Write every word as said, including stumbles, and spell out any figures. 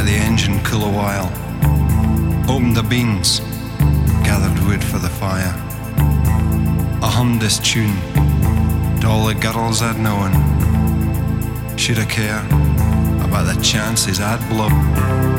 the engine cool a while. Opened the beans, gathered wood for the fire. I hummed this tune to all the girls I'd known. Should I care about the chances I'd blow?